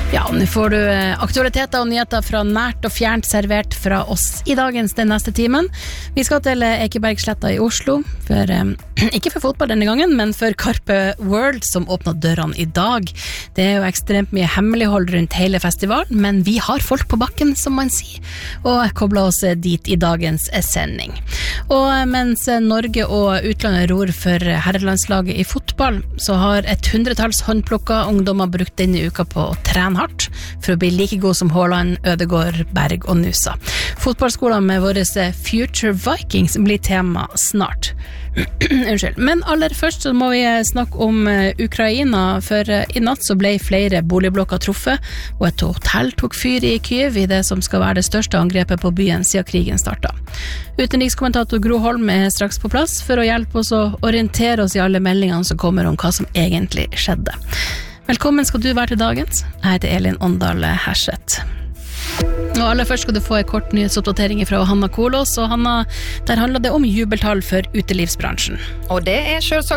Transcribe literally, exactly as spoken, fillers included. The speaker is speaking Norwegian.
Ja, nå får du aktualiteter og nyheter fra nært og fjernt servert fra oss i dagens den neste timen. Vi skal til Ekebergsletta i Oslo, for, um, ikke for fotball denne gangen, men for Carpe World som åpnet dørene i dag. Det er jo ekstremt mye hemmelighold rundt hele festivalen, men vi har folk på bakken, som man sier, og kobler oss dit i dagens sending. Og mens Norge og utlandet ror for herrelandslaget i fotball, så har et hundretalls håndplukka ungdommer brukt denne uka på å trene hardt for å bli like god som Haaland, Ødegaard, Berg og Nusa. Fotballskolen med våre Future Vikings blir tema snart. Unnskyld. Men aller først så må vi snakke om Ukraina, for i natt så ble flere boligblokker truffet, og et hotell tok fyr i Kyiv i det som skal være det største angrepet på byen siden krigen startet. Utenrikskommentator Gro Holm er straks på plass for å hjelpe oss å orientere oss i alle meldingene som kommer om hva som egentlig skjedde. Velkommen skal du være til dagens. Jeg heter Elin Åndal Herseth. Og aller først skal du få en kort nyhetsoppdatering fra Hanna Kolås, og Hanna, der handler det om jubeltall for utelivsbransjen. Og det er selvsagt